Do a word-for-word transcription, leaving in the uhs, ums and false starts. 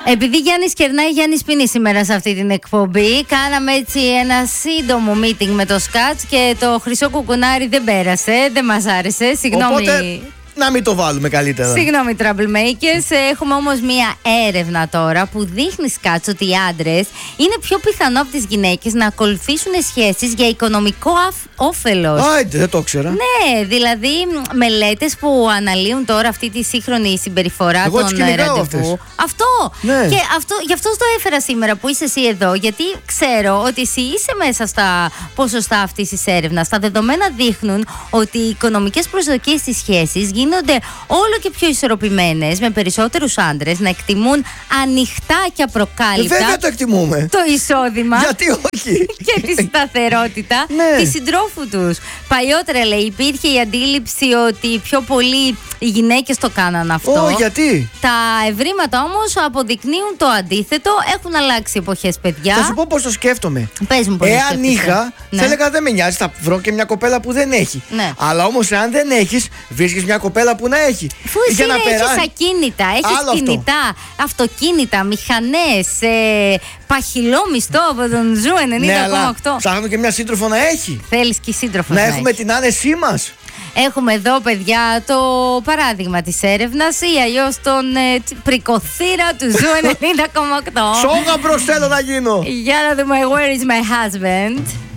Επειδή Γιάννης κερνάει, Γιάννης πίνει σήμερα σε αυτή την εκπομπή. Κάναμε έτσι ένα σύντομο meeting με το Σκάτς και το χρυσό κουκουνάρι δεν πέρασε, δεν μας άρεσε. Συγγνώμη. Οπότε, να μην το βάλουμε καλύτερα. Συγγνώμη, troublemakers. Έχουμε όμως μία έρευνα τώρα που δείχνει, Σκάτς, ότι οι άντρες είναι πιο πιθανό από τις γυναίκες να ακολουθήσουν σχέσεις για οικονομικό όφελος. Άιντε, δεν το ήξερα. Ναι, δηλαδή μελέτες που αναλύουν τώρα αυτή τη σύγχρονη συμπεριφορά Εγώ των ραντεβού. Αυτό! Ναι. Και αυτό, γι' αυτό το έφερα σήμερα που είσαι εσύ εδώ, γιατί ξέρω ότι εσύ είσαι μέσα στα ποσοστά αυτής της έρευνας. Τα δεδομένα δείχνουν ότι οι οικονομικές προσδοκίες στις σχέσεις γίνονται όλο και πιο ισορροπημένες, με περισσότερους άντρες να εκτιμούν ανοιχτά και απροκάλυπτα. Ε, βέβαια το εκτιμούμε. Το εισόδημα. Γιατί όχι. Και τη σταθερότητα Ναι. τη συντρόφου τους. Παλιότερα, λέει, υπήρχε η αντίληψη ότι πιο πολύ οι γυναίκες το κάναν αυτό. Ω, γιατί. Τα ευρήματα όμως αποδεικνύουν το αντίθετο. Έχουν αλλάξει εποχές, παιδιά. Θα σου πω πώς το σκέφτομαι. Πες μου πώς το Εάν σκέφτεσαι. είχα, Ναι. θα έλεγα δεν με νοιάζει, θα βρω και μια κοπέλα που δεν έχει. Ναι. Αλλά όμως, εάν δεν έχεις, βρίσκεις μια κοπέλα που να έχει. Αφού εσύ έχεις ακίνητα, έχεις Άλλο αυτό. κινητά, αυτοκίνητα, μηχανές, ε, παχυλό μισθό από τον Ζου ενενήντα κόμμα οκτώ. Ναι, ψάχνω και μια σύντροφο να έχει. Θέλεις και σύντροφο Να να έχουμε έχεις. την άνεσή μας. Έχουμε εδώ, παιδιά, το παράδειγμα της έρευνας ή αλλιώς τον ε, τσι- πρικοθύρα του Ζου ενενήντα κόμμα οκτώ. Σόγαμπρος θέλω να γίνω. Για να δούμε, where is my husband.